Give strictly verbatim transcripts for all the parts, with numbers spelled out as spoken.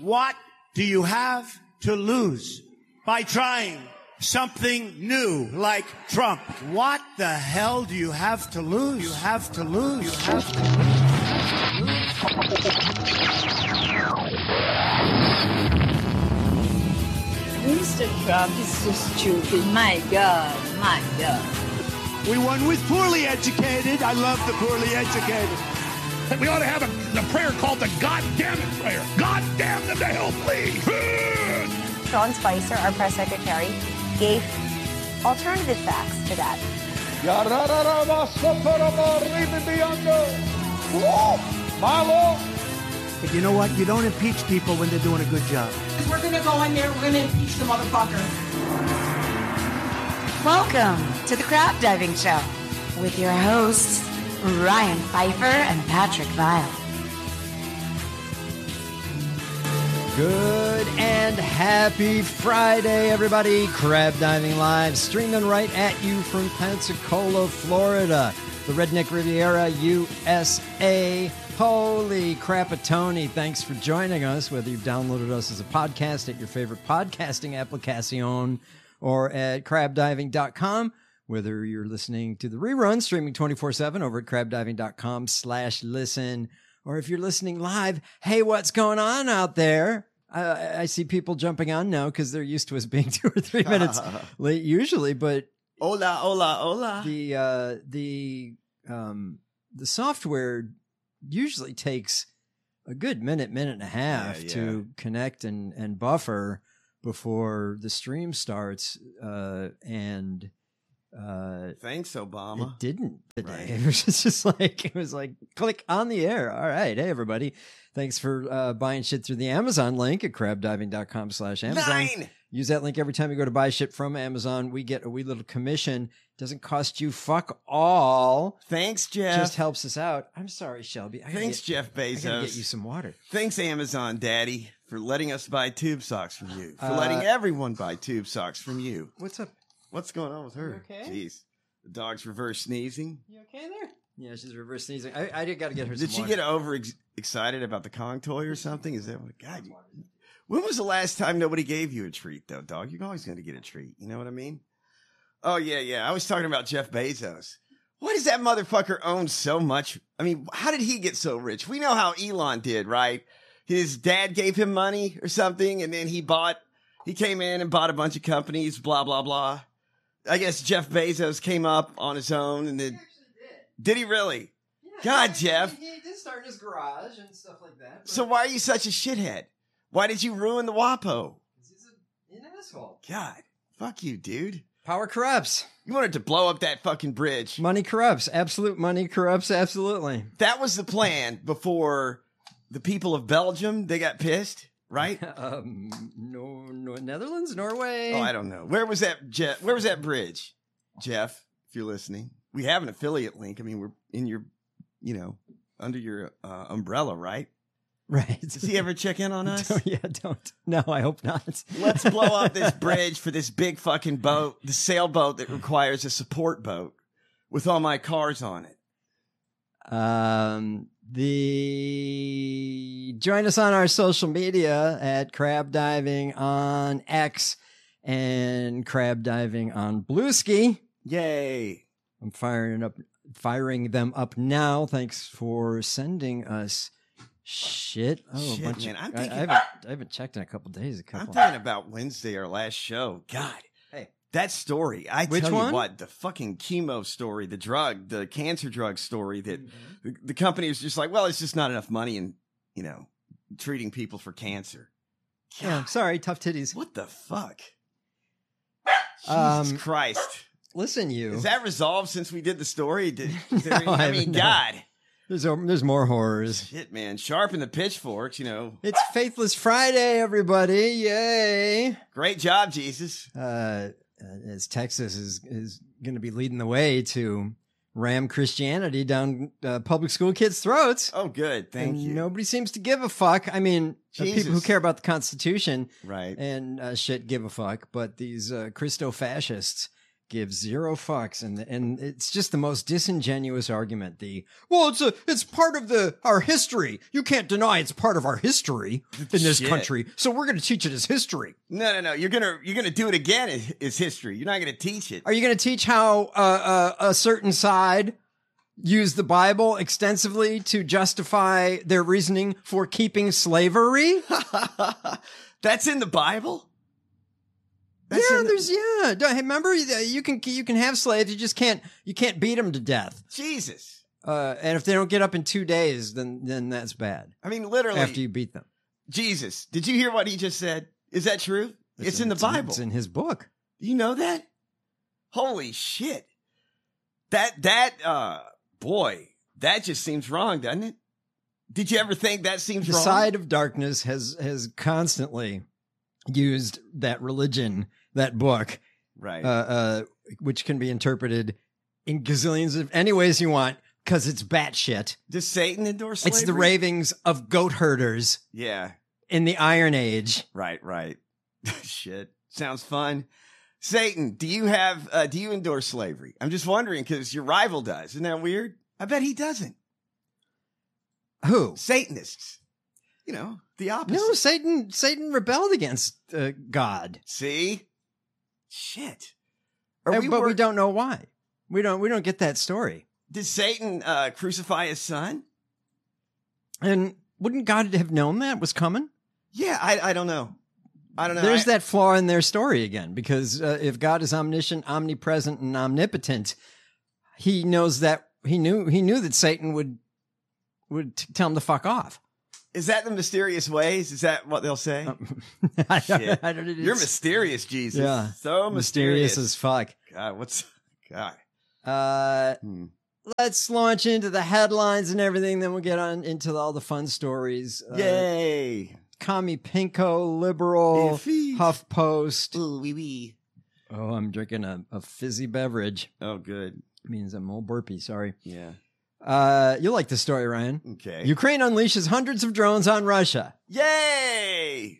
What do you have to lose by trying something new like Trump? What the hell do you have to lose? You have to lose. You have to lose. Mister Trump is so stupid. My God, my God. We won with poorly educated. I love the poorly educated. We ought to have a, a prayer called the God damn it prayer. God damn them to hell, please. Sean Spicer, our press secretary, gave alternative facts to that. But you know what? You don't impeach people when they're doing a good job. We're going to go in there, we're going to impeach the motherfucker. Welcome to the Crab Diving Show with your hosts, Ryan Pfeiffer and Patrick Vile. Good and happy Friday, everybody. Crab Diving Live, streaming right at you from Pensacola, Florida, the Redneck Riviera, U S A. Holy crapatoni. Thanks for joining us, whether you've downloaded us as a podcast at your favorite podcasting application or at crab diving dot com. Whether you're listening to the rerun, streaming twenty-four seven over at crab diving dot com slash listen, or if you're listening live, hey, what's going on out there? I, I see people jumping on now because they're used to us being two or three minutes late usually, but hola, hola, hola. The uh, the um, the software usually takes a good minute, minute and a half yeah, yeah. to connect and, and buffer before the stream starts, uh, and uh thanks Obama. It didn't today. Right. It was just like it was like click on the air. All right, hey everybody, thanks for uh buying shit through the Amazon link at crab diving dot com slash Amazon. Nine. Use that link every time you go to buy shit from Amazon. We get a wee little commission. Doesn't cost you fuck all. Thanks, Jeff. Just helps us out. I'm sorry, Shelby. I Thanks, get, Jeff Bezos. I gotta get you some water. Thanks, Amazon Daddy, for letting us buy tube socks from you. For Uh, letting everyone buy tube socks from you. What's up? What's going on with her? You okay? Jeez. The dog's reverse sneezing. You okay there? Yeah, she's reverse sneezing. I, I got to get her Did some she water. get over ex- excited about the Kong toy or something? Is that what? God, you, when was the last time nobody gave you a treat, though, dog? You're always going to get a treat. You know what I mean? Oh, yeah, yeah. I was talking about Jeff Bezos. Why does that motherfucker own so much? I mean, how did he get so rich? We know how Elon did, right? His dad gave him money or something, and then he bought, he came in and bought a bunch of companies, blah, blah, blah. I guess Jeff Bezos came up on his own, and then... He actually did. Did he really? Yeah, God, he, Jeff. He, he did start in his garage and stuff like that. So why are you such a shithead? Why did you ruin the WAPO? He's a, an asshole. God, fuck you, dude. Power corrupts. You wanted to blow up that fucking bridge. Money corrupts. Absolute money corrupts. Absolutely. That was the plan before the people of Belgium, they got pissed, right? um, no, no, Netherlands, Norway. Oh, I don't know. Where was that, Jeff? Where was that bridge, Jeff? If you're listening, we have an affiliate link. I mean, we're in your, you know, under your uh, umbrella, right? Right. Does he ever check in on us? Don't, yeah, don't. No, I hope not. Let's blow up this bridge for this big fucking boat, the sailboat that requires a support boat with all my cars on it. Um, the join us on our social media at Crab Diving on X and Crab Diving on Blueski. Yay! I'm firing up, firing them up now. Thanks for sending us shit. Oh, Shit, a bunch man. of, I'm I, thinking, I, haven't, I haven't checked in a couple days. A couple. I'm thinking about Wednesday, our last show. God, hey, that story. I Which tell one? you what, the fucking chemo story, the drug, the cancer drug story that mm-hmm. the, the company was just like, well, it's just not enough money in, you know, treating people for cancer. God, yeah, sorry, tough titties. What the fuck? Um, Jesus Christ. Listen, you. Is that resolved since we did the story? Did, is there No, any, I I mean, haven't, no. God. There's there's more horrors. Shit, man. Sharpen the pitchforks, you know. It's Faithless Friday, everybody. Yay. Great job, Jesus. Uh, as Texas is, is going to be leading the way to ram Christianity down uh, public school kids' throats. Oh, good. Thank and you. Nobody seems to give a fuck. I mean, uh, people who care about the Constitution right. and uh, shit give a fuck, but these uh, Christo-fascists give zero fucks, and and it's just the most disingenuous argument. The well, it's a it's part of the our history. You can't deny it's part of our history in this Shit. country. So we're going to teach it as history. No, no, no. You're gonna you're gonna do it again. Is, is history? You're not gonna teach it. Are you going to teach how uh, uh, a certain side used the Bible extensively to justify their reasoning for keeping slavery? That's in the Bible. That's yeah, in the- there's yeah. Don't- Remember, you can you can have slaves. You just can't you can't beat them to death. Jesus. Uh, and if they don't get up in two days, then then that's bad. I mean, literally. After you beat them, Jesus. Did you hear what he just said? Is that true? It's, in the Bible. It's in his book. You know that? Holy shit. That, that, uh, boy, that just seems wrong, doesn't it? Did you ever think that seems The wrong? side of darkness has has constantly used that religion, that book, Right. uh, uh, which can be interpreted in gazillions of any ways you want, because it's batshit. Does Satan endorse slavery? It's the ravings of goat herders Yeah. in the Iron Age. Right, right. Shit. Sounds fun. Satan, do you have, uh, do you endorse slavery? I'm just wondering because your rival does. Isn't that weird? I bet he doesn't. Who? Satanists. You know, the opposite. No, Satan. Satan rebelled against uh, God. See? Shit. Are Uh, we but we wor- don't know why. We don't. We don't get that story. Did Satan uh, crucify his son? And wouldn't God have known that was coming? Yeah, I, I don't know. I don't know. There's I- that flaw in their story again, because uh, if God is omniscient, omnipresent, and omnipotent, he knows that he knew he knew that Satan would would t- tell him to fuck off. Is that the mysterious ways? Is that what they'll say? I Shit. don't, I don't, You're mysterious, Jesus. Yeah. So mysterious. mysterious as fuck. God, what's God? Uh, Hmm. let's launch into the headlines and everything. Then we'll get on into all the fun stories. Uh, Yay! Commie Pinko, liberal, Iffy. HuffPost. Ooh, wee wee. Oh, I'm drinking a, a fizzy beverage. Oh, good. Means I'm all burpy. Sorry. Yeah. Uh, you'll like the story, Ryan. Okay. Ukraine unleashes hundreds of drones on Russia. Yay!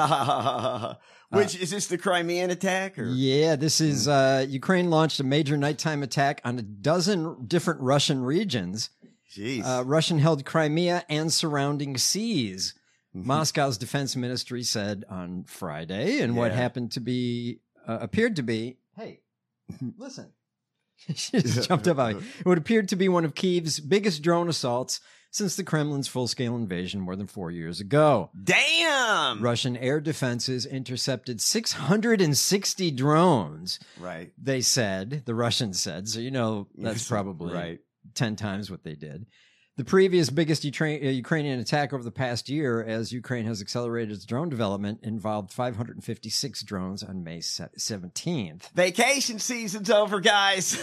Which is this the Crimean attack? Or? Yeah, this is uh, Ukraine launched a major nighttime attack on a dozen different Russian regions. Jeez. Uh, Russian-held Crimea and surrounding seas. Mm-hmm. Moscow's defense ministry said on Friday, and what Yeah. happened to be uh, appeared to be, hey, listen, she just jumped up at me. What appeared to be one of Kyiv's biggest drone assaults since the Kremlin's full-scale invasion more than four years ago. Damn. Russian air defenses intercepted six hundred sixty drones. Right. They said, the Russians said, so you know that's Yes, probably right. ten times what they did. The previous biggest Ukra- uh, Ukrainian attack over the past year, as Ukraine has accelerated its drone development, involved five hundred fifty-six drones on May seventeenth. Vacation season's over, guys.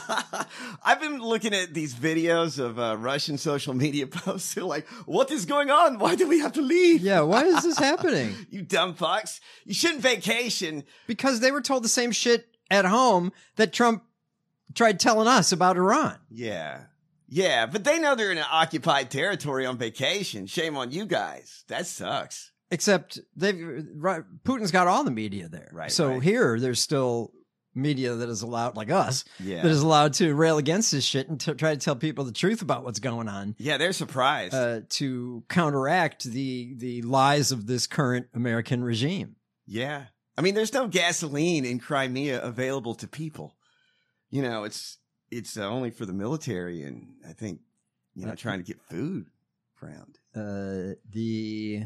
I've been looking at these videos of uh, Russian social media posts. They're like, what is going on? Why do we have to leave? Yeah, why is this happening? You dumb fucks. You shouldn't vacation. Because they were told the same shit at home that Trump tried telling us about Iran. Yeah. Yeah, but they know they're in an occupied territory on vacation. Shame on you guys. That sucks. Except they've right, Putin's got all the media there. Right, So right. here, there's still media that is allowed, like us, Yeah. that is allowed to rail against this shit and to try to tell people the truth about what's going on. Yeah, they're surprised. Uh, to counteract the the lies of this current American regime. Yeah. I mean, there's no gasoline in Crimea available to people. You know, it's it's uh, only for the military and I think, you know, trying to get food around. Uh, the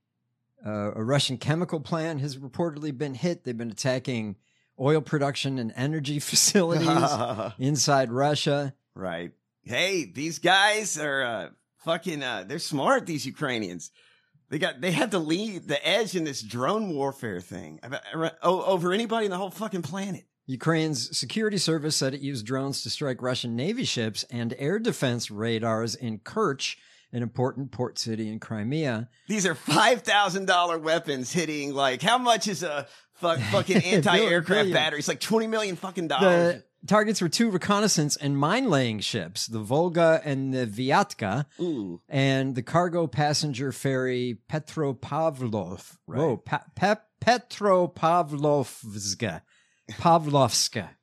uh, a Russian chemical plant has reportedly been hit. They've been attacking oil production and energy facilities inside Russia. Right. Hey, these guys are uh, fucking, uh, they're smart, these Ukrainians. They got, they have the lead, the edge in this drone warfare thing about, oh, over anybody in the whole fucking planet. Ukraine's security service said it used drones to strike Russian Navy ships and air defense radars in Kerch, an important port city in Crimea. These are five thousand dollars weapons hitting, like, how much is a fuck, fucking anti-aircraft Billion. battery? It's like twenty million fucking dollars. The targets were two reconnaissance and mine-laying ships, the Volga and the Vyatka, Ooh. and the cargo passenger ferry Petropavlov. Right. Whoa, pa- Pe- Petropavlovska. Pavlovska.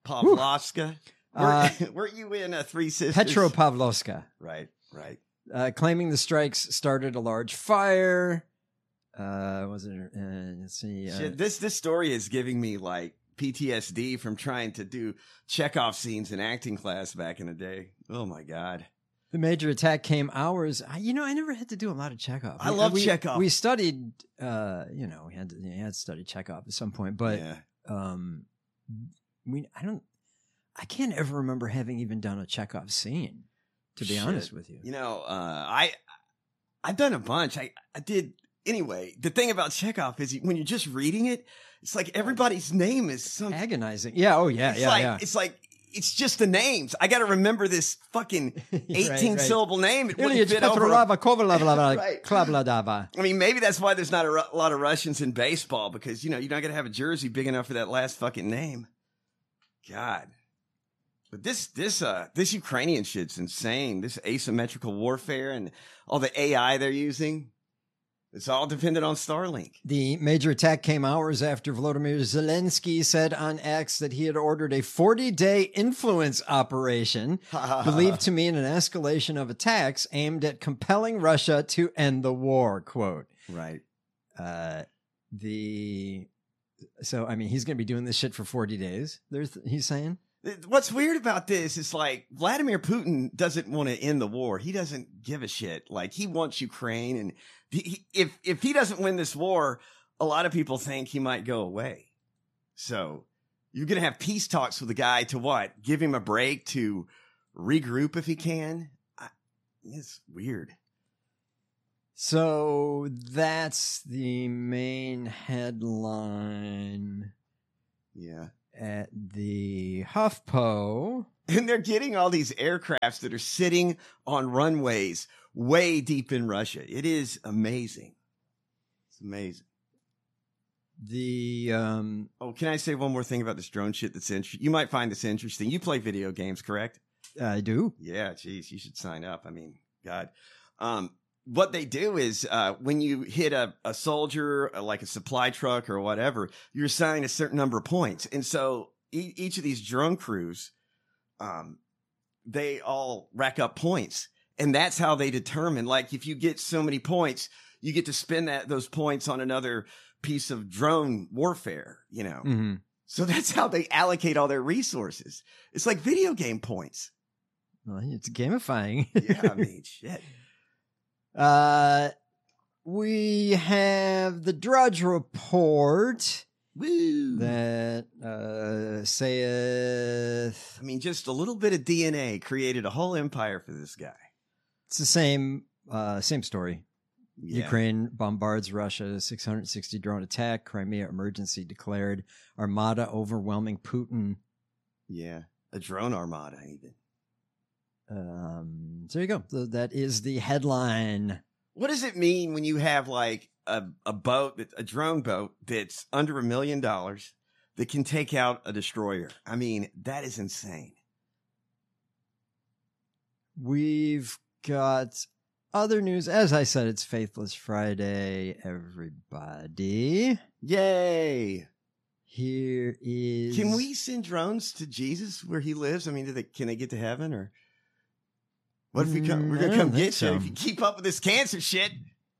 Pavlovska. Uh, Were, were you in a Three Sisters? Petropavlovska. Right, right. Uh, claiming the strikes started a large fire. Uh, was it? Uh, let's see. Uh, Shit, this this story is giving me like P T S D from trying to do Chekhov scenes in acting class back in the day. Oh my god. The major attack came hours. I, you know, I never had to do a lot of Chekhov. I love we, Chekhov. We studied, uh, you know, we had to, you had to study Chekhov at some point, but Yeah. um, we, I don't, I can't ever remember having even done a Chekhov scene. To be Shit. honest with you, You know, uh, I I've done a bunch. I I did anyway. The thing about Chekhov is when you're just reading it, it's like everybody's name is some agonizing. Yeah. Oh yeah. It's yeah. like yeah. it's like it's just the names. I got to remember this fucking eighteen right. syllable name. It wouldn't Ilyich fit over. Petrolava Kovalava Right. Klabladava. I mean, maybe that's why there's not a, ru- a lot of Russians in baseball because you know you're not gonna have a jersey big enough for that last fucking name. God, but this this uh this Ukrainian shit's insane. This asymmetrical warfare and all the A I they're using. It's all dependent on Starlink. The major attack came hours after Volodymyr Zelensky said on X that he had ordered a forty-day influence operation, believed to mean an escalation of attacks aimed at compelling Russia to end the war, quote. Right. Uh, the so I mean he's going to be doing this shit for forty days. There's he's saying. What's weird about this is like Vladimir Putin doesn't want to end the war. He doesn't give a shit. Like he wants Ukraine, and he, if if he doesn't win this war, a lot of people think he might go away. So you're gonna have peace talks with a guy to what? Give him a break to regroup if he can. I, it's weird. So that's the main headline. Yeah. At the HuffPo. And they're getting all these aircrafts that are sitting on runways way deep in Russia. It is amazing. It's amazing. The um oh, can I say one more thing about this drone shit that's interesting? You might find this interesting. You play video games, correct? I do. Yeah, geez, you should sign up. I mean, God. Um, what they do is uh, when you hit a, a soldier, uh, like a supply truck or whatever, you're assigned a certain number of points. And so e- each of these drone crews, um, they all rack up points. And that's how they determine, like, if you get so many points, you get to spend that those points on another piece of drone warfare, you know? Mm-hmm. So that's how they allocate all their resources. It's like video game points. Well, it's gamifying. Yeah, I mean, shit. Uh, we have the Drudge Report. Woo. That uh, saith. I mean, just a little bit of D N A created a whole empire for this guy. It's the same, uh, same story. Yeah. Ukraine bombards Russia, six hundred sixty drone attack, Crimea emergency declared, Armada overwhelming Putin. Yeah, a drone armada even. Um, so there you go. So that is the headline. What does it mean when you have like a, a boat, that, a drone boat that's under a million dollars that can take out a destroyer? I mean, that is insane. We've got other news. As I said, it's Faithless Friday, everybody. Yay. Here is... Can we send drones to Jesus where he lives? I mean, do they, can they get to heaven or... What if we come? We're Mm, I going to don't come think get so. you if you keep up with this cancer shit.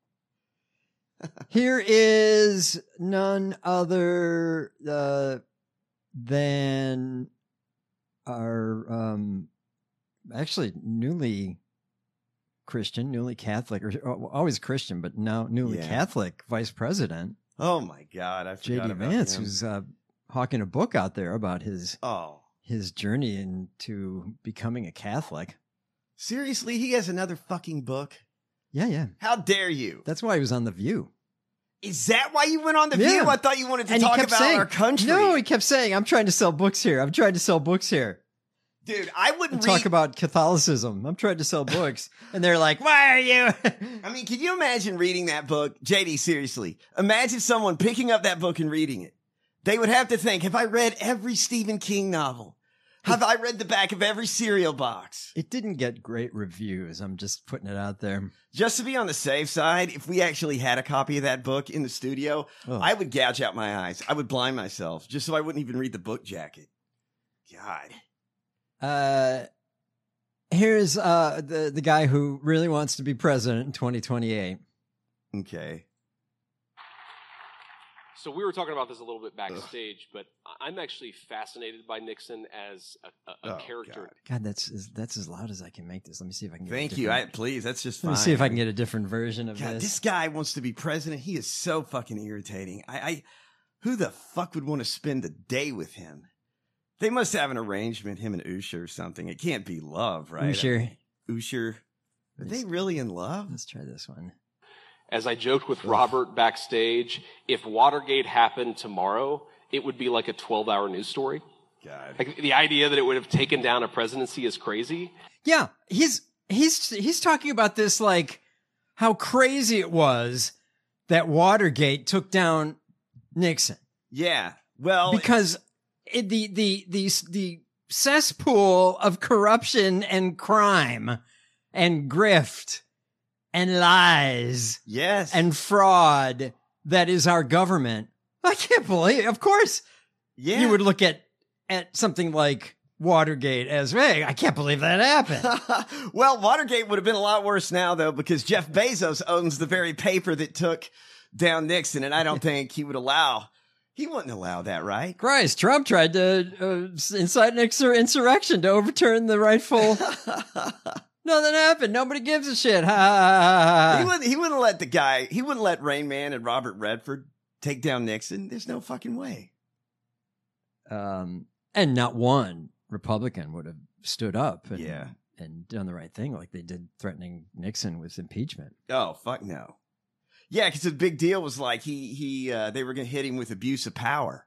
Here is none other uh, than our um, actually newly Christian, newly Catholic, or or always Christian, but now newly Yeah. Catholic Vice President Oh my God, I J forgot D about Vance, him. who's uh, hawking a book out there about his Oh, his journey into becoming a Catholic. seriously? He has another fucking book? Yeah, yeah. How dare you? That's why he was on The View. Is that why you went on The Yeah. View? I thought you wanted to And he talk kept about saying, our country. No, he kept saying, I'm trying to sell books here. I'm trying to sell books here. Dude, I And wouldn't talk read... about Catholicism. I'm trying to sell books. And they're like, why are you? I mean, can you imagine reading that book? J D, seriously. Imagine someone picking up that book and reading it. They would have to think, have I read every Stephen King novel? Have I read the back of every cereal box? It didn't get great reviews. I'm just putting it out there. Just to be on the safe side, if we actually had a copy of that book in the studio, Oh. I would gouge out my eyes. I would blind myself just so I wouldn't even read the book jacket. God. Uh, here's uh the the guy who really wants to be president in twenty twenty-eight. Okay. So we were talking about this a little bit backstage, Ugh. but I'm actually fascinated by Nixon as a, a, a oh, character. God. God, that's as, that's as loud as I can make this. Let me see if I can get Thank a you. I, please, that's just fine. Let me see if I can get a different version of God, this. This guy wants to be president. He is so fucking irritating. I, I who the fuck would want to spend a day with him? They must have an arrangement, him and Usher or something. It can't be love, right? Usher. I mean, Usher. Are they really in love? Let's try this one. As I joked with Robert backstage, if Watergate happened tomorrow, it would be like a twelve-hour news story. God. Like the idea that it would have taken down a presidency is crazy. Yeah, he's he's he's talking about this like how crazy it was that Watergate took down Nixon. Yeah. Well, because it, the the the the cesspool of corruption and crime and grift and lies, yes, and fraud that is our government. I can't believe, of course, yeah, you would look at at something like Watergate as, hey, I can't believe that happened. Well, Watergate would have been a lot worse now, though, because Jeff Bezos owns the very paper that took down Nixon, and I don't think he would allow. He wouldn't allow that, right? Christ, Trump tried to uh, incite an insurrection to overturn the rightful. Nothing happened. Nobody gives a shit. Ha, ha, ha, ha. He wouldn't. He wouldn't let the guy. He wouldn't let Rain Man and Robert Redford take down Nixon. There's no fucking way. Um, and not one Republican would have stood up. And, yeah. and done the right thing, like they did, threatening Nixon with impeachment. Oh fuck no. Yeah, because the big deal was like he he uh, they were going to hit him with abuse of power.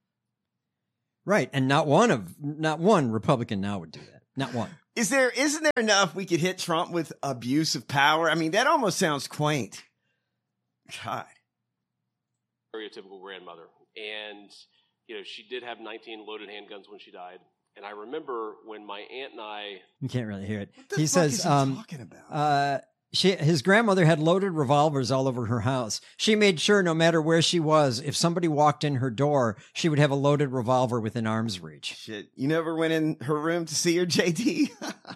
Right, and not one of not one Republican now would do that. Not one. Is there isn't there enough we could hit Trump with abuse of power? I mean, that almost sounds quaint. God. Stereotypical grandmother, and you know she did have nineteen loaded handguns when she died. And I remember when my aunt and I. You can't really hear it. What the he fuck says, is he um, talking about? Uh, She, his grandmother had loaded revolvers all over her house. She made sure no matter where she was, if somebody walked in her door, she would have a loaded revolver within arm's reach. Shit, you never went in her room to see her, J D?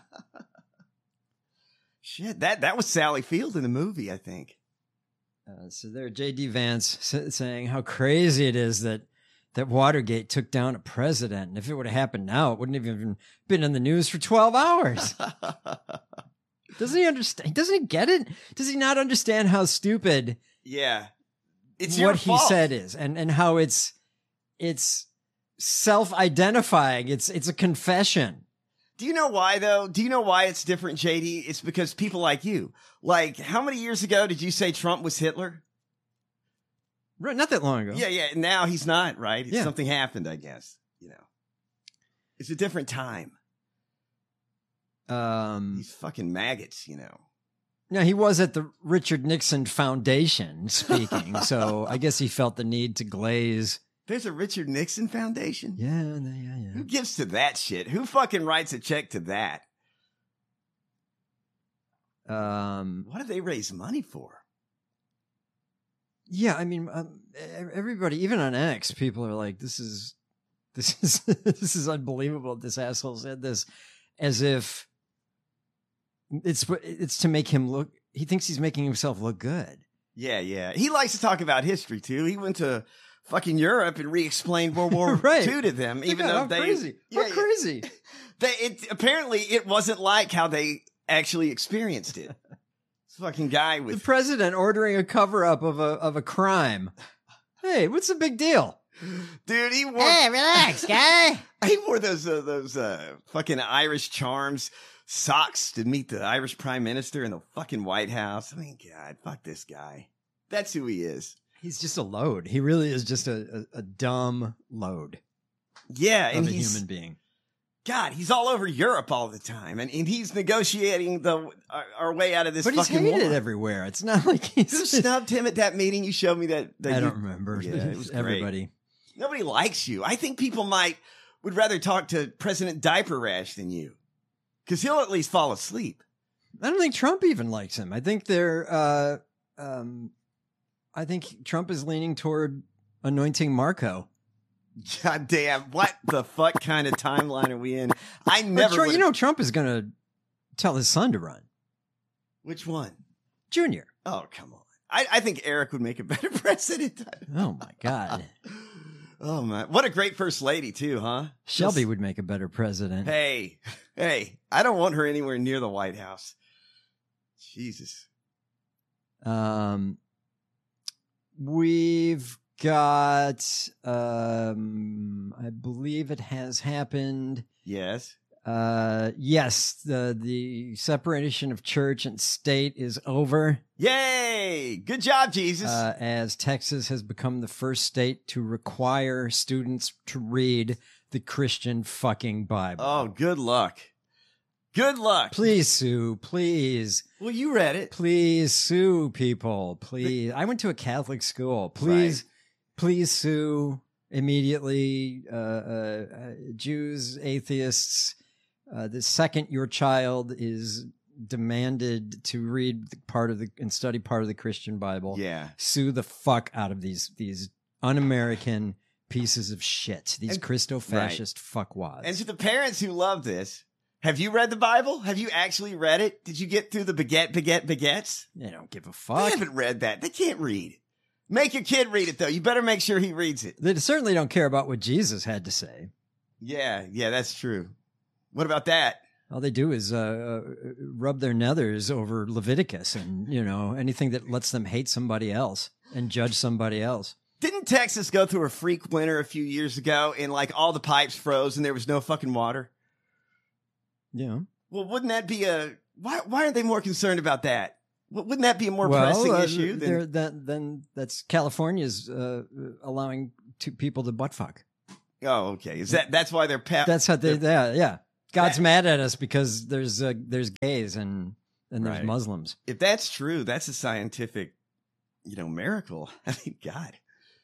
Shit, that, that was Sally Field in the movie, I think. Uh, so there, J D Vance saying how crazy it is that that Watergate took down a president. And if it would have happened now, it wouldn't have even been in the news for twelve hours. Doesn't he understand? Doesn't he get it? Does he not understand how stupid? Yeah, it's what your he fault. said is, and and how it's it's self-identifying. It's it's a confession. Do you know why though? Do you know why it's different, J D? It's because people like you. Like, how many years ago did you say Trump was Hitler? Right, not that long ago. Yeah, yeah. Now he's not. Right? Yeah. Something happened, I guess. You know, it's a different time. Um, These fucking maggots, you know. No, he was at the Richard Nixon Foundation speaking, so I guess he felt the need to glaze. There's a Richard Nixon Foundation? Yeah, yeah, yeah. Who gives to that shit? Who fucking writes a check to that? Um, what do they raise money for? Yeah, I mean, um, everybody, even on X, people are like, "This is, this is, this is unbelievable." This asshole said this, as if. It's it's to make him look. He thinks he's making himself look good. Yeah, yeah. He likes to talk about history too. He went to fucking Europe and re-explained World War right. Two to them, even God, though how they crazy. Yeah, how crazy. They it apparently it wasn't like how they actually experienced it. This fucking guy with the president ordering a cover up of a of a crime. Hey, what's the big deal? Dude, he wore. Hey, relax, guy. He wore those uh, those uh, fucking Irish charms. Socks to meet the Irish prime minister in the fucking White House. I mean, God, fuck this guy. That's who he is. He's just a load. He really is just a, a, a dumb load. Yeah, of and a he's human being. God, he's all over Europe all the time, and, and he's negotiating the our, our way out of this. But he's fucking hated war. everywhere. It's not like he's Who snubbed him at that meeting? You showed me that. that I you, don't remember. Yeah, it was everybody. Great. Nobody likes you. I think people might would rather talk to President Diaper Rash than you. Because he'll at least fall asleep. I don't think Trump even likes him. I think they're, uh, um, I think Trump is leaning toward anointing Marco God damn, what the fuck kind of timeline are we in? I never. Trump, you know, Trump is going to tell his son to run. Which one? Junior. Oh, come on. I, I think Eric would make a better president. Oh, my God. Oh, man. What a great first lady, too, huh? Shelby Just, would make a better president. Hey, hey, I don't want her anywhere near the White House. Jesus. Um, we've got, um, I believe it has happened. Yes. Uh, yes, the the separation of church and state is over. Yay! Good job, Jesus. Uh, as Texas has become the first state to require students to read the Christian fucking Bible. Oh, good luck. Good luck. Please sue, please. Well, you read it. Please sue people, please. I went to a Catholic school. Please, right. please sue immediately. Uh, uh, uh, Jews, atheists. Uh, the second your child is demanded to read the part of the and study part of the Christian Bible, yeah, sue the fuck out of these these un-American pieces of shit, these and, Christo-fascist right. fuckwads. And to the parents who love this, have you read the Bible? Have you actually read it? Did you get through the baguette, baguette, baguettes? They don't give a I fuck. haven't read that. They can't read. Make your kid read it, though. You better make sure he reads it. They certainly don't care about what Jesus had to say. Yeah, yeah, that's true. What about that? All they do is uh, uh, rub their nethers over Leviticus and, you know, anything that lets them hate somebody else and judge somebody else. Didn't Texas go through a freak winter a few years ago and like all the pipes froze and there was no fucking water? Yeah. Well, wouldn't that be a... Why Why aren't they more concerned about that? Wouldn't that be a more well, pressing uh, issue? Than... Then, then that's California's uh, allowing two people to butt fuck. Oh, okay. Is that That's why they're... Pa- that's how they... they're... Yeah, yeah. God's that, mad at us because there's uh, there's gays and and there's right. Muslims. If that's true, that's a scientific, you know, miracle. I mean, God.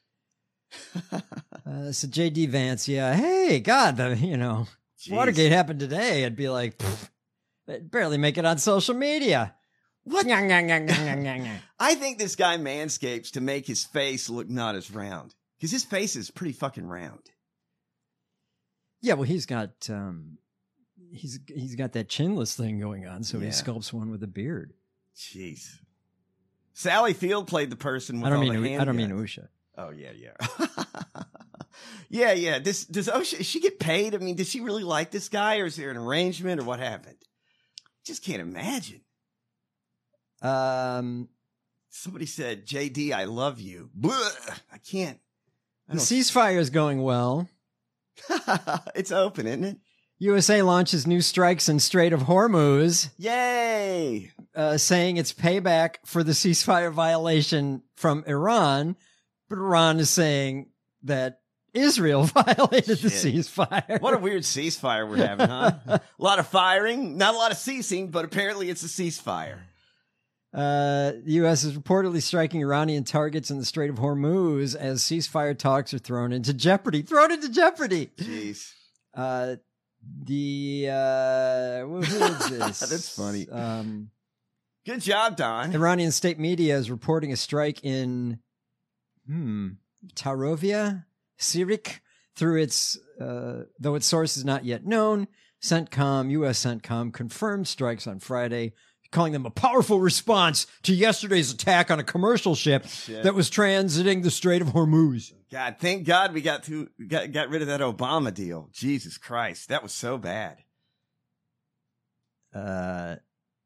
uh, so J D Vance, yeah. Hey, God, the you know Jeez. Watergate happened today. I'd be like, they'd barely make it on social media. What? I I think this guy manscapes to make his face look not as round because his face is pretty fucking round. Yeah, well, he's got. Um, He's he's got that chinless thing going on, so yeah. he sculpts one with a beard. Jeez. Sally Field played the person with I don't all mean the I don't handguns. mean Usha. Oh yeah, yeah, yeah, yeah. This does Osha? Does she get paid? I mean, does she really like this guy, or is there an arrangement, or what happened? Just can't imagine. Um, somebody said, "J D, I love you." Blah, I can't. I the ceasefire is going well. It's open, isn't it? U S A launches new strikes in Strait of Hormuz. Yay! Uh, saying it's payback for the ceasefire violation from Iran, but Iran is saying that Israel violated Shit. the ceasefire. What a weird ceasefire we're having, huh? A lot of firing, not a lot of ceasing, but apparently it's a ceasefire. Uh, the U S is reportedly striking Iranian targets in the Strait of Hormuz as ceasefire talks are thrown into jeopardy. Thrown into jeopardy! Jeez. Uh, the, uh, who is this? That's funny. Um, Good job, Don. Iranian state media is reporting a strike in, hmm, Tarovia, Sirik, through its, uh, though its source is not yet known. CENTCOM, U S CENTCOM confirmed strikes on Friday, calling them a powerful response to yesterday's attack on a commercial ship Shit. that was transiting the Strait of Hormuz. God, thank God we got to got got rid of that Obama deal. Jesus Christ, that was so bad. Uh,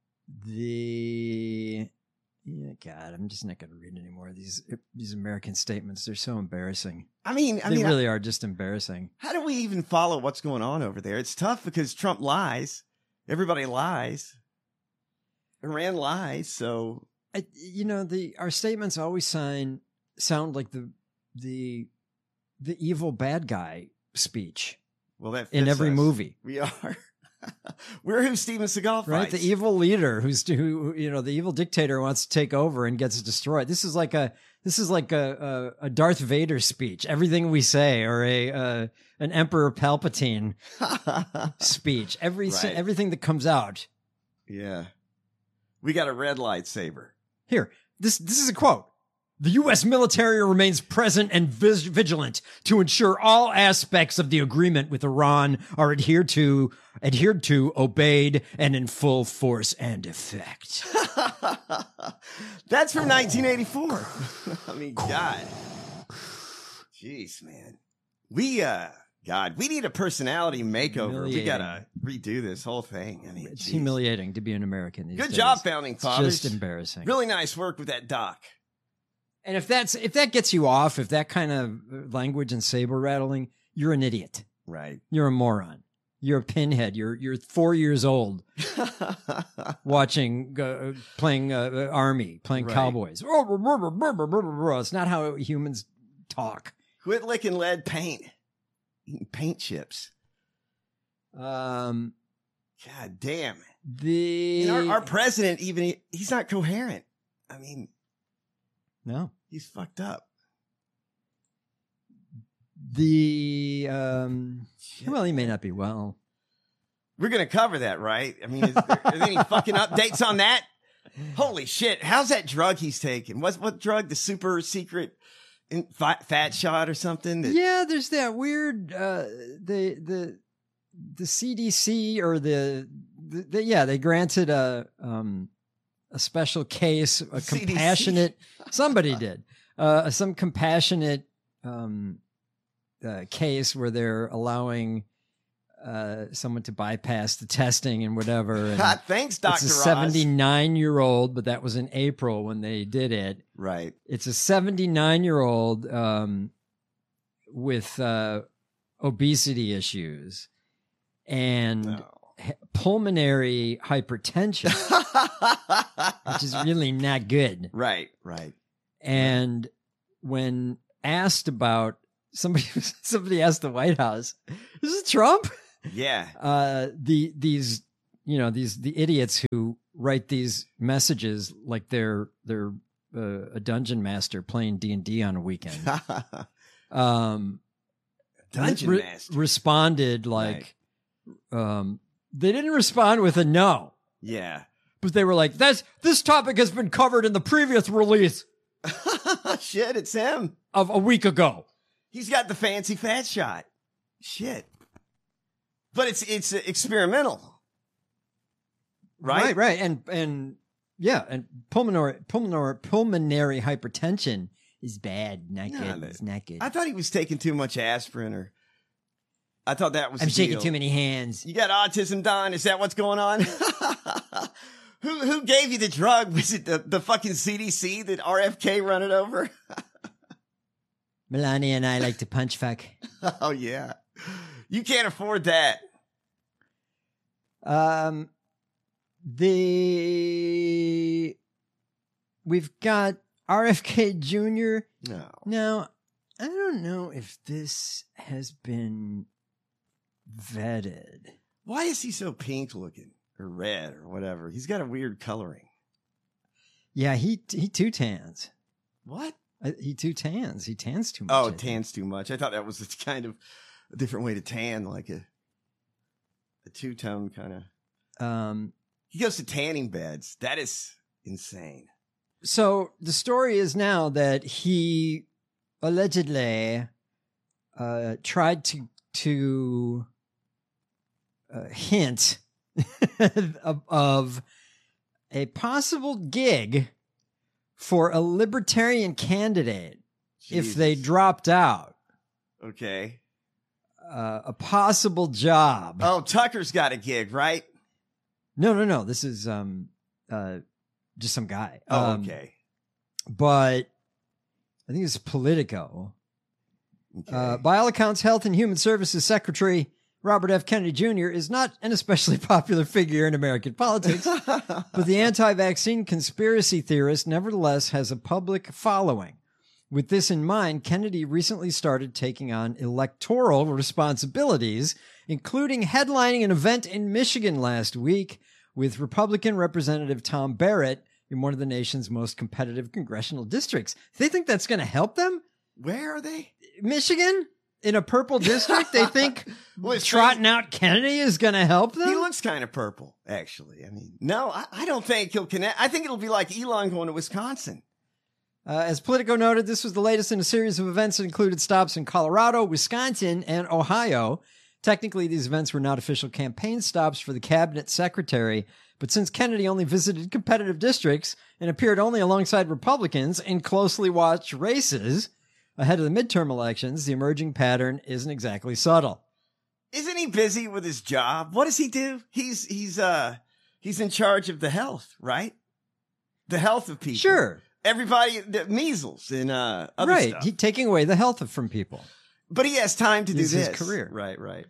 the yeah, God, I'm just not going to read any more of these these American statements. They're so embarrassing. I mean, I they mean, really I, are just embarrassing. How do we even follow what's going on over there? It's tough because Trump lies, everybody lies, Iran lies. So I, you know, the our statements always sign sound like the the the evil bad guy speech. Well, that in fits every us. movie We are. We're who Steven Seagal fights. right? The evil leader who's who you know the evil dictator wants to take over and gets destroyed. This is like a this is like a a, a Darth Vader speech. Everything we say, or a uh, an Emperor Palpatine speech. Every Right. everything that comes out. Yeah, we got a red lightsaber. Here, this this is a quote. The U S military remains present and vis- vigilant to ensure all aspects of the agreement with Iran are adhered to, adhered to, obeyed, and in full force and effect. That's from nineteen eighty-four. I mean, God. Jeez, man. We, uh, God, we need a personality makeover. We gotta redo this whole thing. I mean, it's geez. humiliating to be an American these Good days. job, Founding Fathers. It's just embarrassing. Really nice work with that doc. And if that's if that gets you off, if that kind of language and saber rattling, you're an idiot. Right. You're a moron. You're a pinhead. You're you're four years old, watching, uh, playing uh, army, playing Right. cowboys. It's not how humans talk. Quit licking lead paint. Eating paint chips. Um, God damn. The And our, our president, even he's not coherent. I mean, no, he's fucked up. The um, well, he may not be well. We're gonna cover that, right? I mean, is there, are there any fucking updates on that? Holy shit! How's that drug he's taking? What's what drug? The super secret in, fat, fat shot or something? That, Yeah, there's that weird uh, the the the C D C or the, the, the yeah they granted a um a special case a C D C. compassionate somebody did uh some compassionate um uh, case where they're allowing uh someone to bypass the testing and whatever. And God, thanks, Doctor It's a Oz. seventy-nine year old, but that was in April when they did it. Right. It's a seventy-nine year old um, with uh, obesity issues and No. h- pulmonary hypertension, which is really not good. Right. Right. And when asked about somebody, somebody asked the White House, "Is it Trump?" Yeah. Uh, the these you know these the idiots who write these messages like they're they're uh, a dungeon master playing D and D on a weekend. um, Dungeon re- master. responded like um, they didn't respond with a no, Yeah. but they were like, "That's this topic has been covered in the previous release Shit, it's him. of a week ago." He's got the fancy fat shot. Shit. But it's it's uh, experimental. Right? right, right, and and yeah, and pulmonary pulmonary pulmonary hypertension is bad, not No, good. that- It's not good. I thought he was taking too much aspirin, or I thought that was I'm the shaking deal. too many hands. You got autism, Don? Is that what's going on? who who gave you the drug? Was it the, the fucking C D C that R F K run it over? Melania and I like to punch fuck. Oh yeah. You can't afford that. Um, the we've got R F K Junior No. Now, I don't know if this has been vetted. Why is he so pink looking or red or whatever? He's got a weird coloring. Yeah, he he too tans. What? Uh, He too tans. He tans too much. Oh, I think. tans too much. I thought that was kind of a different way to tan, like a a two tone kind of. Um. He goes to tanning beds. That is insane. So the story is now that he allegedly uh, tried to to uh, hint of, of a possible gig for a libertarian candidate if they Jesus. dropped out. Okay. Uh, a possible job. Oh, Tucker's got a gig, right? No, no, no. This is um, uh, just some guy. Oh, Um, okay. But I think it's Politico. Okay. Uh, by all accounts, Health and Human Services Secretary Robert F. Kennedy Junior is not an especially popular figure in American politics, but the anti-vaccine conspiracy theorist nevertheless has a public following. With this in mind, Kennedy recently started taking on electoral responsibilities, including headlining an event in Michigan last week with Republican Representative Tom Barrett in one of the nation's most competitive congressional districts. They think that's going to help them? Where are they? Michigan? In a purple district? They think Well, it's trotting out Kennedy is going to help them? He looks kind of purple, actually. I mean, no, I, I don't think he'll connect. I think it'll be like Elon going to Wisconsin. Uh, as Politico noted, this was the latest in a series of events that included stops in Colorado, Wisconsin, and Ohio. Technically, these events were not official campaign stops for the cabinet secretary, but since Kennedy only visited competitive districts and appeared only alongside Republicans in closely watched races ahead of the midterm elections, the emerging pattern isn't exactly subtle. Isn't he busy with his job? What does he do? He's he's uh he's in charge of the health, right? The health of people. Sure. Everybody, the measles and uh, other right. stuff. He, taking away the health of, from people. But he has time to do This this. is his career. Right, right.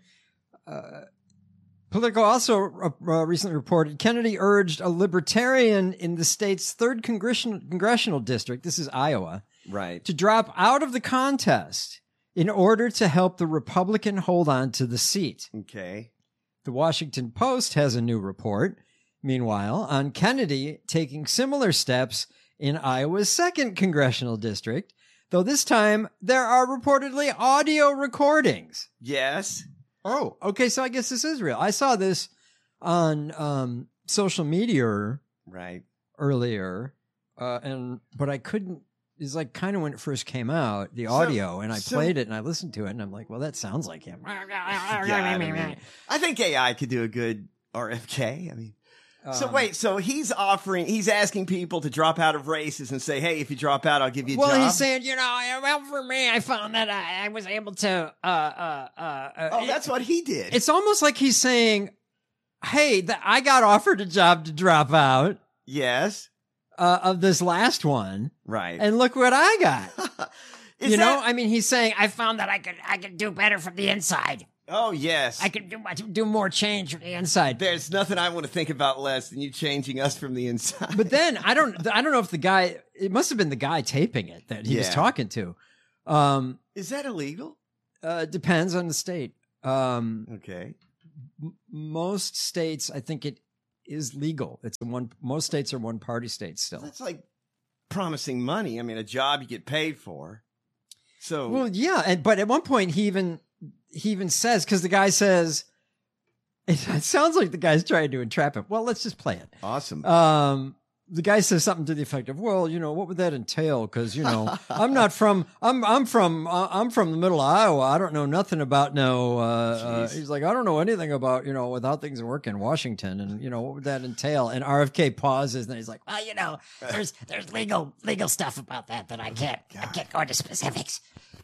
Uh, Politico also uh, uh, recently reported Kennedy urged a libertarian in the state's third congressional, congressional district, this is Iowa, right, to drop out of the contest in order to help the Republican hold on to the seat. Okay. The Washington Post has a new report, meanwhile, on Kennedy taking similar steps in Iowa's second congressional district, though this time there are reportedly audio recordings. Yes. Oh, okay. So I guess this is real. I saw this on um, social media right earlier, uh, and but I couldn't. It's like kind of when it first came out, the audio, so, and I so, played it and I listened to it, and I'm like, well, that sounds like him. Yeah, I, mean, I think A I could do a good R F K. I mean. So wait, so he's offering, he's asking people to drop out of races and say, hey, if you drop out, I'll give you a well, job. Well, he's saying, you know, well, for me, I found that I, I was able to, uh, uh, uh. Oh, that's it, what he did. It's almost like he's saying, hey, the, I got offered a job to drop out. Yes. Uh, of this last one. Right. And look what I got. you that, know, I mean, he's saying, I found that I could, I could do better from the inside. Oh, yes. I could do do more change from the inside. There's nothing I want to think about less than you changing us from the inside. But then I don't I don't know if the guy, it must have been the guy taping it that he yeah. was talking to. Um, Is that illegal? Uh, depends on the state. Um, okay. M- most states, I think it is legal. It's one. Most states are one party states still. That's like promising money. I mean, a job you get paid for. So well, yeah, and but at one point he even. He even says, because the guy says, it, it sounds like the guy's trying to entrap him. Well, let's just play it. Awesome. Um, the guy says something to the effect of, well, you know, what would that entail? Because, you know, I'm not from, I'm, I'm from, uh, I'm from the middle of Iowa. I don't know nothing about no, uh, uh, he's like, I don't know anything about, you know, without things work in Washington. And, you know, what would that entail? And R F K pauses and he's like, well, you know, there's, there's legal, legal stuff about that that I can't, I can't go into specifics.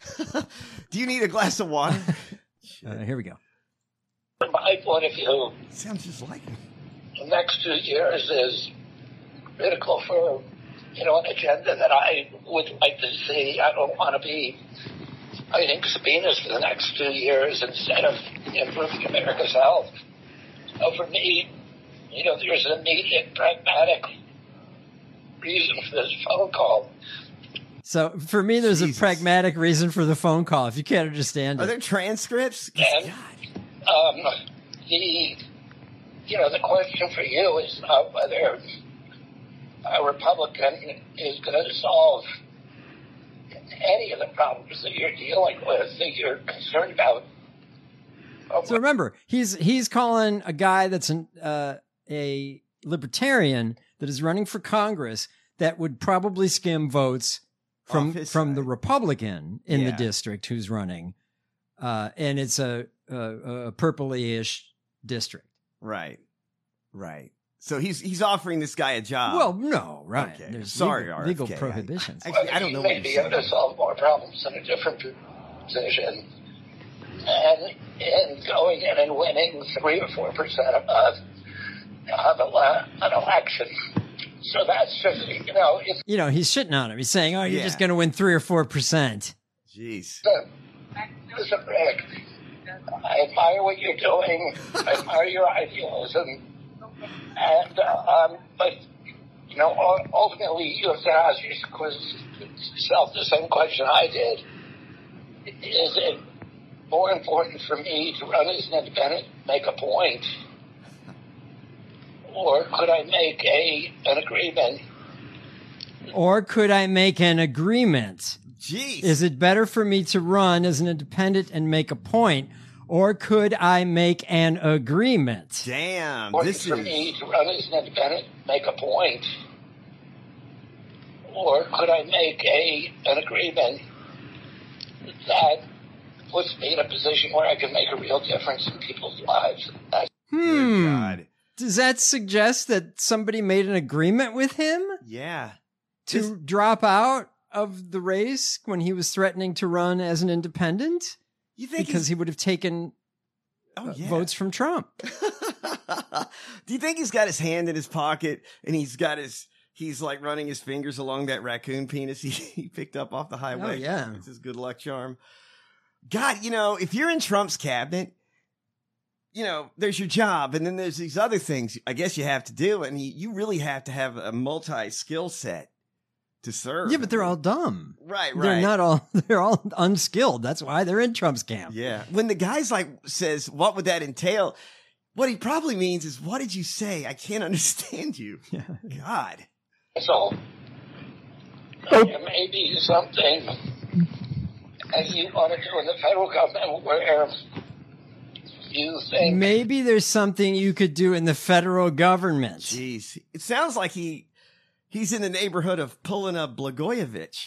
Do you need a glass of water? uh, here we go. From my point of view, sounds just like him. The next two years is critical for, you know, an agenda that I would like to see. I don't want to be fighting subpoenas for the next two years instead of improving America's health. So for me, you know, there's an immediate pragmatic reason for this phone call. So for me, there's Jesus. a pragmatic reason for the phone call. If you can't understand Are it. there transcripts? And, um, the, you know, the question for you is not whether a Republican is going to solve any of the problems that you're dealing with, that you're concerned about. So remember, he's he's calling a guy that's an, uh, a libertarian that is running for Congress that would probably skim votes from from side. the Republican in yeah. the district who's running, uh, and it's a, a, a purpley-ish district. Right, right. So he's he's offering this guy a job. Well, no, right. Okay. There's Sorry, legal, R F K. legal prohibitions. I, actually, I don't know. He may be able to solve more problems in a different position, and in going in and winning three or four percent of, of a, an election. So that's just, you know. It's, you know, he's shitting on him. He's saying, oh, you're yeah. just going to win three or four percent. Jeez. Listen, Rick, I admire what you're doing. I admire your idealism. And, uh, um, but, you know, ultimately you have to ask yourself the same question I did. Is it more important for me to run as an independent, make a point, or could I make a an agreement? Or could I make an agreement? Jeez. Is it better for me to run as an independent and make a point, or could I make an agreement? Damn. Or this for is... me to run as an independent, make a point, or could I make a an agreement that puts me in a position where I can make a real difference in people's lives? That's Hmm. God. Does that suggest that somebody made an agreement with him Yeah. to This- drop out of the race when he was threatening to run as an independent? You think Because he's- he would have taken oh, uh, yeah. votes from Trump. Do you think he's got his hand in his pocket and he's got his, he's like running his fingers along that raccoon penis he, he picked up off the highway? Oh, yeah. It's his good luck charm. God, you know, if you're in Trump's cabinet, you know, there's your job and then there's these other things I guess you have to do. And you, you really have to have a multi skill set to serve. Yeah, but they're all dumb. Right, right. They're not all, they're all unskilled. That's why they're in Trump's camp. Yeah. When the guy's like says, what would that entail? What he probably means is, what did you say? I can't understand you. Yeah. God. so. There may be something as you want to do in the federal government where you think Maybe there's something you could do in the federal government. Jeez. It sounds like he he's in the neighborhood of pulling a Blagojevich.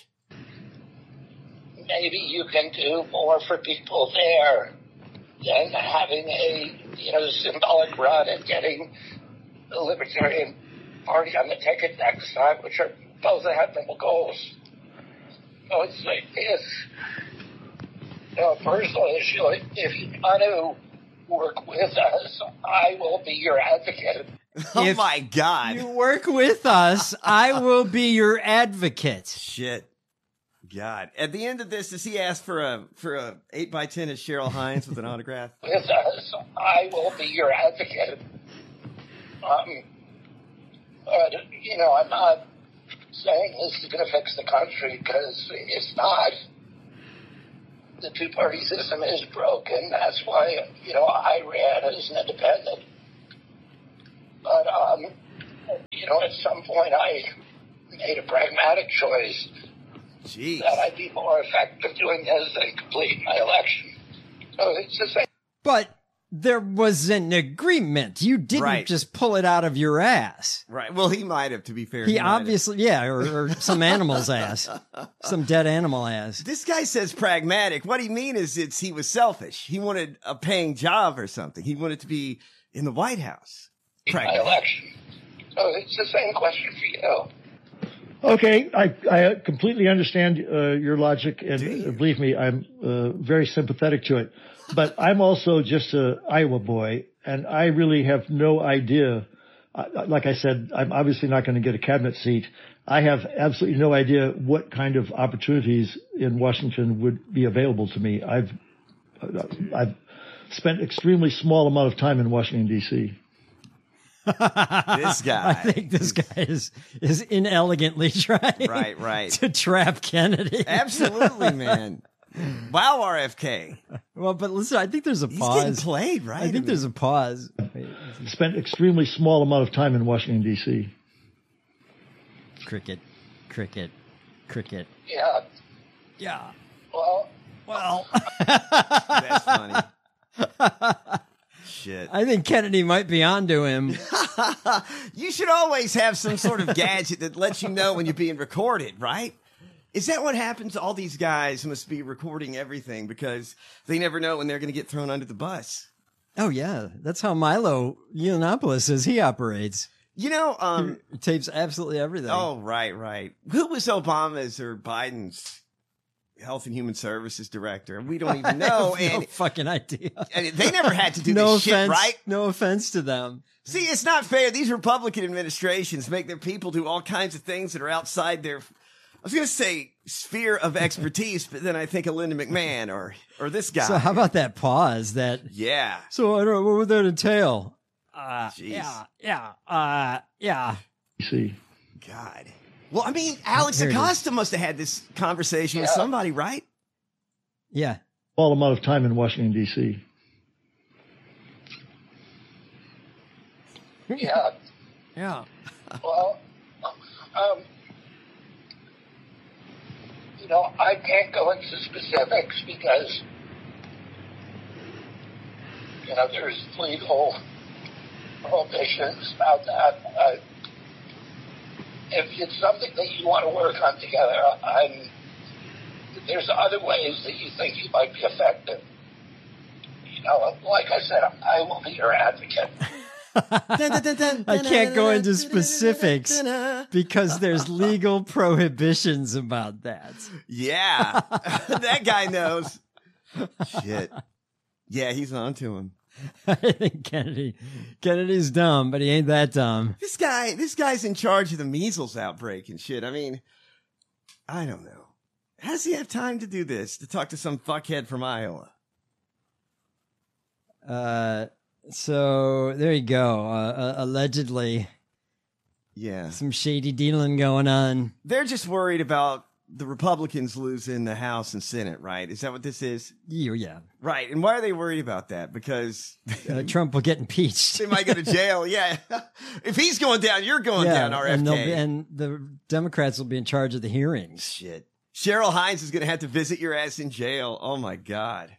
maybe you can do more for people there than having a you know symbolic run and getting the Libertarian Party on the ticket next time, which are both admirable goals. So it's like it's you know, a personal issue. If you want to work with us, I will be your advocate. Oh If my God. You work with us, I will be your advocate. Shit. God. At the end of this, does he ask for a for a eight by ten of Cheryl Hines with an autograph? With us, I will be your advocate. Um, but, you know, I'm not saying this is going to fix the country because it's not. The two-party system is broken. That's why, you know, I ran as an independent. But, um, you know, at some point I made a pragmatic choice Jeez. that I'd be more effective doing this than complete my election. So it's the same. But there was an agreement. You didn't Right. just pull it out of your ass. Right. Well, he might have, to be fair. He might have. obviously, yeah, or, or some animal's ass, some dead animal ass. This guy says pragmatic. What he mean is it's he was selfish. He wanted a paying job or something. He wanted to be in the White House. my Pragmatic. election. So it's the same question for you. Okay, I, I completely understand uh, your logic, and uh, believe me, I'm uh, very sympathetic to it. But I'm also just a Iowa boy, and I really have no idea. Uh, like I said, I'm obviously not going to get a cabinet seat. I have absolutely no idea what kind of opportunities in Washington would be available to me. I've uh, I've spent extremely small amount of time in Washington, D C This guy. I think this guy is is inelegantly trying Right, right. to trap Kennedy. Absolutely, man. Wow, R F K. Well, but listen, I think there's a He's pause. getting played, right? I think there's a pause. Spent extremely small amount of time in Washington, D C Cricket, cricket, cricket. Yeah. Yeah. Well. Well. That's funny. Shit. I think Kennedy might be onto him. You should always have some sort of gadget that lets you know when you're being recorded, right? Is that what happens? All these guys must be recording everything because they never know when they're going to get thrown under the bus. Oh, yeah. That's how Milo Yiannopoulos says he operates. You know, um, he tapes absolutely everything. Oh, right, right. Who was Obama's or Biden's Health and Human Services director? We don't even know. I have no and fucking idea. And they never had to do no this offense, shit, right? No offense to them. See, it's not fair. These Republican administrations make their people do all kinds of things that are outside their, I was going to say sphere of expertise, but then I think of Linda McMahon or or this guy. So how about that pause? That yeah. So I don't know, what would that entail? Uh, Jeez. yeah, yeah, uh, yeah. See, God. Well, I mean, Alex Here it Acosta must have had this conversation with somebody, right? Yeah. Small amount of time in Washington, D C Yeah. Yeah. Well, um, you know, I can't go into specifics because, you know, there's legal prohibitions about that. Uh, if it's something that you want to work on together, I'm, there's other ways that you think you might be effective. You know, like I said, I will be your advocate. I can't go into specifics because there's legal prohibitions about that. Yeah, that guy knows. Shit. Yeah, he's on to him. I think Kennedy, Kennedy's dumb, but he ain't that dumb. This guy, this guy's in charge of the measles outbreak and shit. I mean, I don't know. How does he have time to do this? To talk to some fuckhead from Iowa? Uh, so there you go. Uh, uh, allegedly, yeah, some shady dealing going on. They're just worried about the Republicans losing the House and Senate, right? Is that what this is? Yeah, yeah. Right. And why are they worried about that? Because uh, Trump will get impeached. They might go to jail. Yeah. If he's going down, you're going yeah, down, R F K. And, be, and the Democrats will be in charge of the hearings. Shit. Cheryl Hines is going to have to visit your ass in jail. Oh, my God.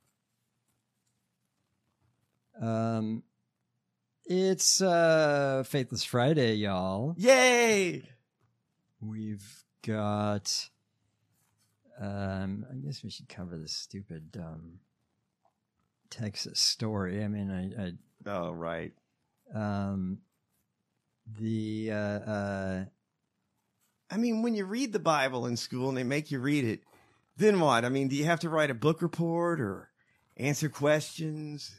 Um, It's uh, Faithless Friday, y'all. Yay! We've got... Um, I guess we should cover this stupid um, Texas story. I mean, I... I oh, right. Um, the... Uh, uh, I mean, when you read the Bible in school and they make you read it, then what? I mean, do you have to write a book report or answer questions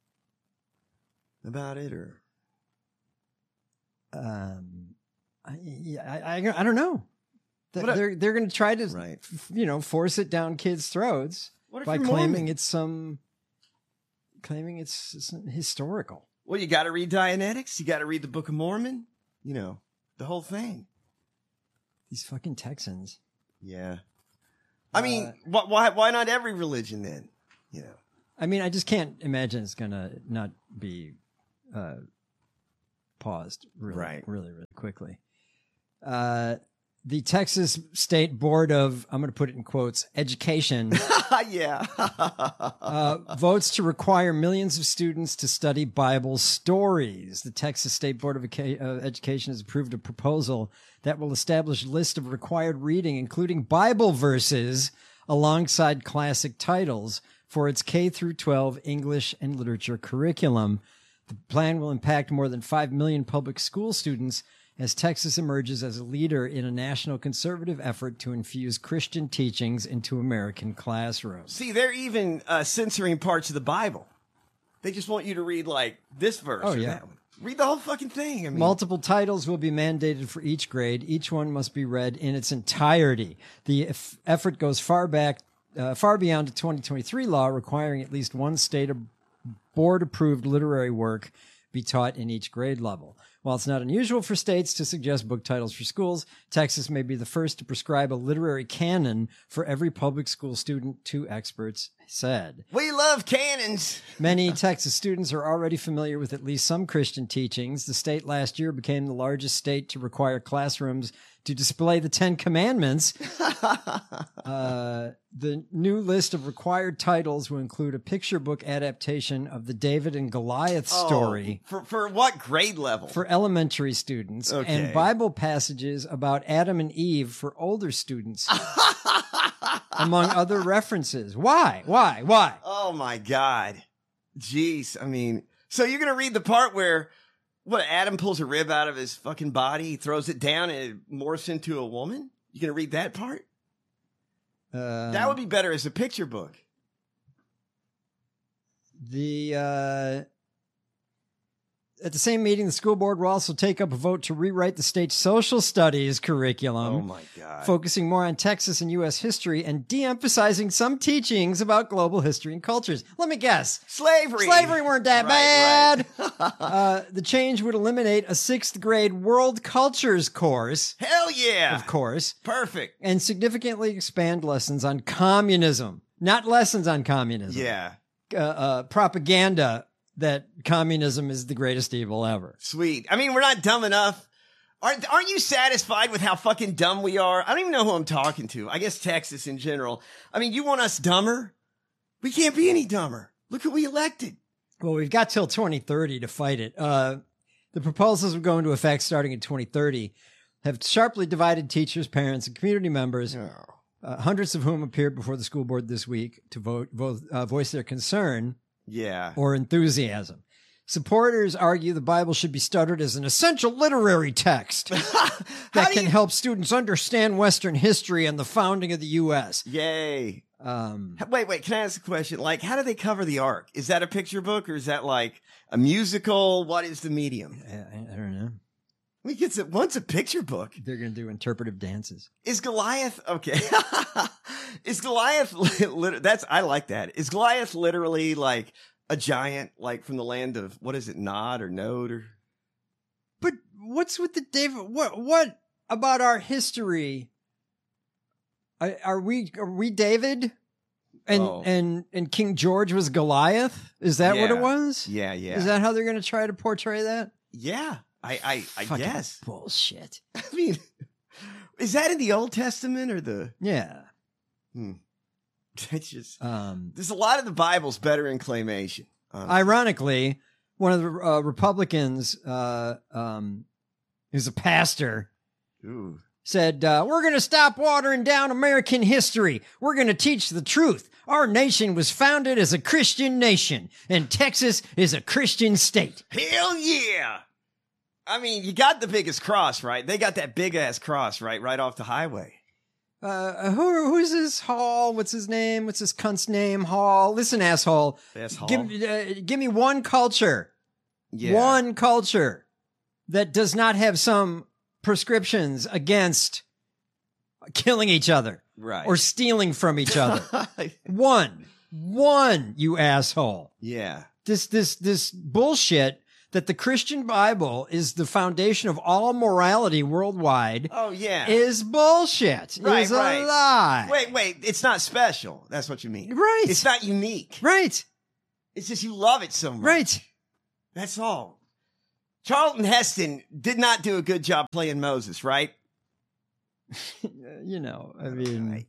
about it, or? Um, I, yeah, I, I, I don't know. What They're they're going to try to, right. you know, force it down kids' throats What if by you're claiming Mormon? it's some, claiming it's, it's historical. Well, you got to read Dianetics. You got to read the Book of Mormon. You know, the whole thing. These fucking Texans. Yeah. I mean, why, why why not every religion then? You know. I mean, I just can't imagine it's going to not be uh, paused really, Right. really, really quickly. Uh, the Texas State Board of, I'm going to put it in quotes, Education yeah. uh, votes to require millions of students to study Bible stories. The Texas State Board of Eca- uh, Education has approved a proposal that will establish a list of required reading, including Bible verses, alongside classic titles for its K through twelve English and literature curriculum. The plan will impact more than five million public school students as Texas emerges as a leader in a national conservative effort to infuse Christian teachings into American classrooms. See, they're even uh, censoring parts of the Bible. They just want you to read, like, this verse Oh, or yeah. that one. Read the whole fucking thing. I mean, Multiple titles will be mandated for each grade. Each one must be read in its entirety. The eff- effort goes far back, uh, far beyond the twenty twenty-three law requiring at least one state of board-approved literary work be taught in each grade level. While it's not unusual for states to suggest book titles for schools, Texas may be the first to prescribe a literary canon for every public school student, two experts said. we love cannons. Many Texas students are already familiar with at least some Christian teachings. The state last year became the largest state to require classrooms to display the Ten Commandments. uh, the new list of required titles will include a picture book adaptation of the David and Goliath story. Oh, for, for what grade level? For elementary students, Okay. and Bible passages about Adam and Eve for older students, among other references. Why? Why? Why? Oh, my God. Jeez. I mean, so you're going to read the part where, what, Adam pulls a rib out of his fucking body, he throws it down, and it morphs into a woman? You going to read that part? Um, That would be better as a picture book. The uh, at the same meeting, the school board will also take up a vote to rewrite the state's social studies curriculum. Oh, my God. Focusing more on Texas and U S history and de-emphasizing some teachings about global history and cultures. Let me guess. Slavery. Slavery weren't that Right, bad. uh, the change would eliminate a sixth grade world cultures course, Hell yeah. of course, Perfect. and significantly expand lessons on communism. Not lessons on communism. Yeah. Uh, uh, propaganda that communism is the greatest evil ever. Sweet. I mean, we're not dumb enough. Aren't, aren't you satisfied with how fucking dumb we are? I don't even know who I'm talking to. I guess Texas in general. I mean, you want us dumber? We can't be any dumber. Look who we elected. Well, we've got till twenty thirty to fight it. Uh, the proposals will go into effect starting in twenty thirty, have sharply divided teachers, parents, and community members, uh, hundreds of whom appeared before the school board this week to vote, vote uh, voice their concern Yeah. or enthusiasm. Supporters argue the Bible should be studied as an essential literary text that can you- help students understand Western history and the founding of the U S. Yay. Um, Wait, wait. Can I ask a question? Like, how do they cover the Ark? Is that a picture book or is that like a musical? What is the medium? I, I don't know. I mean, it's a, once a picture book. They're going to do interpretive dances. Is Goliath okay? Is Goliath lit- that's I like that. Is Goliath literally like a giant, like from the land of what is it, Nod or Node or? But what's with the David? What what about our history? Are, are we are we David? And Oh. and and King George was Goliath? Is that what it Yeah. was? Yeah, yeah. Is that how they're going to try to portray that? Yeah, I, I, I Fucking guess. bullshit. I mean, is that in the Old Testament or the? Yeah. Hmm. It's just Um, there's a lot of the Bible's better in claymation. honestly. ironically, one of the uh, Republicans, uh, um, who's a pastor, Ooh. said, uh, we're going to stop watering down American history. We're going to teach the truth. Our nation was founded as a Christian nation, and Texas is a Christian state. Hell yeah! I mean, you got the biggest cross, right? They got that big ass cross, right, right off the highway. Uh, who, who's this Hall? What's his name? What's this cunt's name? Hall. Listen, asshole. Yes, Hall. Give, uh, give me one culture. Yeah. One culture that does not have some prescriptions against killing each other. Right. Or stealing from each other. One. One, you asshole. Yeah. This, this, this bullshit that the Christian Bible is the foundation of all morality worldwide. Oh yeah. Is bullshit. Right, Is a right. lie. Wait, wait. It's not special. That's what you mean. Right. It's not unique. Right. It's just you love it so much. Right. That's all. Charlton Heston did not do a good job playing Moses, right? You know, I mean,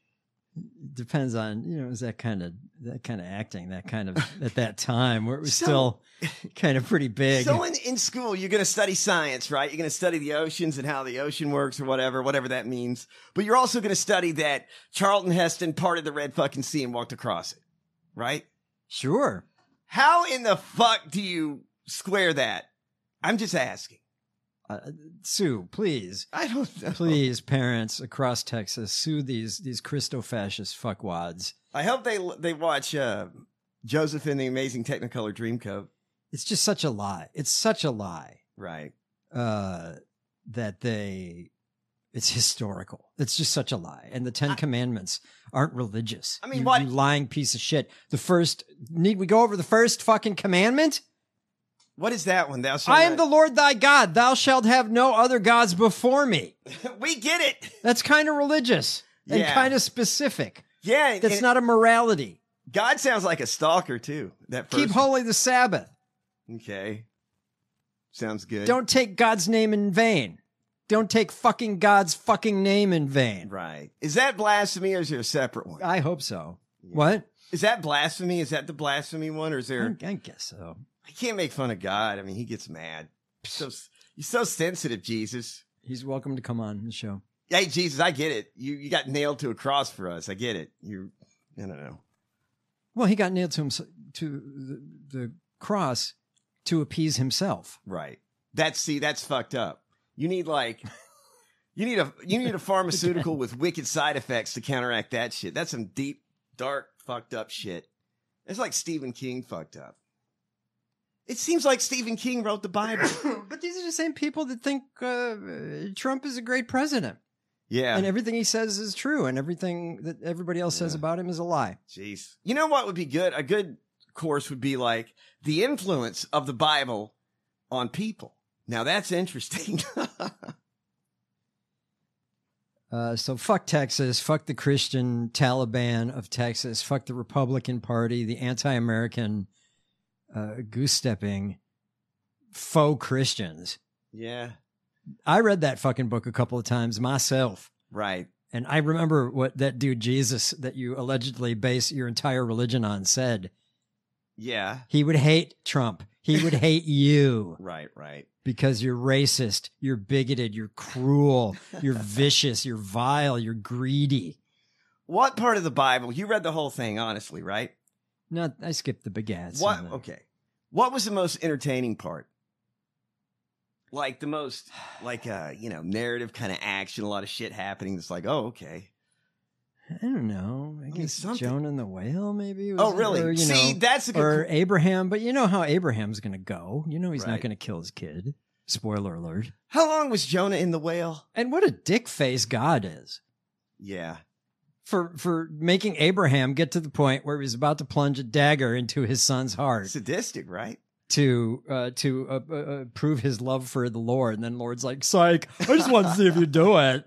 it depends on, you know, is that kind of, that kind of acting, that kind of, at that time where it was So- still kind of pretty big. So in, in school, you're going to study science, right? You're going to study the oceans and how the ocean works or whatever, whatever that means. But you're also going to study that Charlton Heston parted the Red fucking Sea and walked across it, right? Sure. How in the fuck do you square that? I'm just asking. Uh, sue, please. I don't know. Please, parents across Texas, sue these these Christo-fascist fuckwads. I hope they they watch uh, Joseph in the Amazing Technicolor Dreamcoat. It's just such a lie. It's such a lie. Right. Uh, that they, it's historical. It's just such a lie. And the Ten I, Commandments aren't religious. I mean, you, what? You lying piece of shit. The first, need we go over the first fucking commandment? What is that one? Thou shalt I am not- the Lord thy God. Thou shalt have no other gods before me. We get it. That's kind of religious and Yeah. kind of specific. Yeah. That's and not a morality. God sounds like a stalker too. That first Keep holy the Sabbath. Okay. Sounds good. Don't take God's name in vain. Don't take fucking God's fucking name in vain. Right. Is that blasphemy or is there a separate one? I hope so. What? Is that blasphemy? Is that the blasphemy one or is there? I, I guess so. I can't make fun of God. I mean, he gets mad. So you're so sensitive, Jesus. He's welcome to come on the show. Hey, Jesus, I get it. You you got nailed to a cross for us. I get it. You, I don't know. Well, he got nailed to him to the, the cross to appease himself. Right. That's see, that's fucked up. You need like, you need a you need a pharmaceutical with wicked side effects to counteract that shit. That's some deep, dark, fucked up shit. It's like Stephen King fucked up. It seems like Stephen King wrote the Bible. But these are the same people that think uh, Trump is a great president. Yeah. And everything he says is true, and everything that everybody else says about him is a lie. Jeez. You know what would be good? A good course would be like the influence of the Bible on people. Now that's interesting. uh, so fuck Texas, fuck the Christian Taliban of Texas, fuck the Republican Party, the anti-American uh, goose-stepping faux Christians. Yeah. I read that fucking book a couple of times myself. Right. And I remember what that dude Jesus that you allegedly base your entire religion on said. Yeah. He would hate Trump. He would hate you. Right, right. because you're racist, you're bigoted, you're cruel, you're vicious, you're vile, you're greedy. What part of the Bible? You read the whole thing, honestly, right? No, I skipped the begats. What? Okay. What was the most entertaining part? Like the most, like, uh, you know, narrative kind of action, a lot of shit happening. It's like, oh, okay. I don't know. I guess Jonah and the whale, maybe. Was Oh, really? Or, you See, know, that's a good. Or Abraham, but you know how Abraham's going to go. You know he's not Right. going to kill his kid. Spoiler alert. How long was Jonah in the whale? And what a dick face God is. Yeah. For for making Abraham get to the point where he was about to plunge a dagger into his son's heart. Sadistic, right? To uh, to uh, uh, uh, prove his love for the Lord. And then Lord's like, psych, I just want to see if you do it.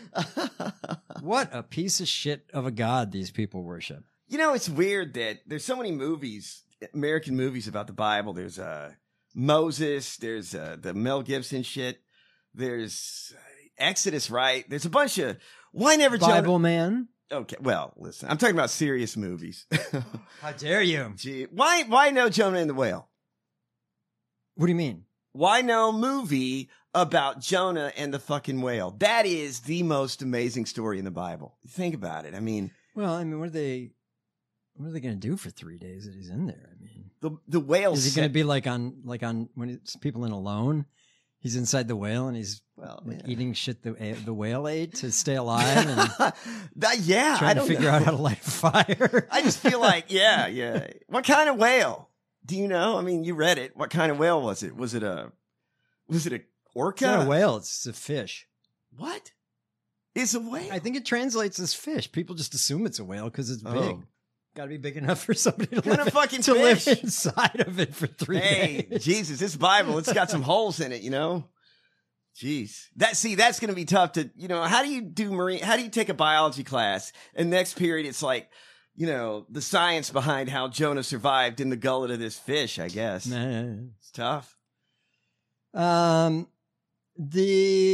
What a piece of shit of a God these people worship. You know, it's weird that there's so many movies, American movies about the Bible. There's uh, Moses. There's uh, the Mel Gibson shit. There's Exodus, right? There's a bunch of, why never Bible Jonah? Man? Okay, well, listen, I'm talking about serious movies. How dare you? Gee, why, why no Jonah and the Whale? What do you mean? Why no movie about Jonah and the fucking whale? That is the most amazing story in the Bible. Think about it. I mean, well, I mean, what are they? What are they going to do for three days that he's in there? I mean, the the whale is he set- going to be like on like on when it's people in Alone? He's inside the whale and he's well, like yeah. eating shit the the whale ate to stay alive and that, yeah, trying I to don't figure know. out how to light a fire. I just feel like, yeah, yeah. What kind of whale? Do you know? I mean, you read it. What kind of whale was it? Was it a was it a orca? It's not a whale. It's a fish. What? It's a whale. I think it translates as fish. People just assume it's a whale because it's big. Oh. Got to be big enough for somebody to, Kind live, of fucking to live fish? inside of it for three Hey, days. Jesus, this Bible, it's got some holes in it, you know? Jeez. That see, that's gonna be tough to, you know, how do you do marine how do you take a biology class and next period it's like, you know, the science behind how Jonah survived in the gullet of this fish, I guess. Nah. It's tough. Um, the